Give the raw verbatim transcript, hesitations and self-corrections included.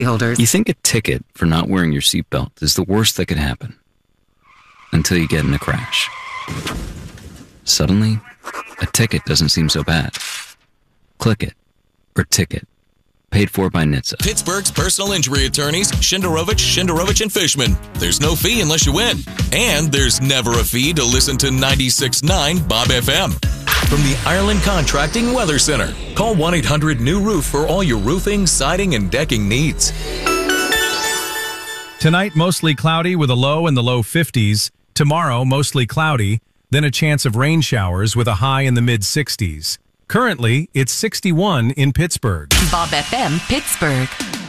holders. You think a ticket for not wearing your seatbelt is the worst that could happen until you get in a crash. Suddenly, a ticket doesn't seem so bad. Click it or ticket. Paid for by N H T S A. Pittsburgh's personal injury attorneys, Shenderovich, Shenderovich, and Fishman. There's no fee unless you win. And there's never a fee to listen to ninety-six point nine Bob F M. From the Ireland Contracting Weather Center. Call one eight hundred new roof for all your roofing, siding, and decking needs. Tonight, mostly cloudy with a low in the low fifties. Tomorrow, mostly cloudy, then a chance of rain showers with a high in the mid sixties. Currently, it's sixty-one in Pittsburgh. Bob F M, Pittsburgh.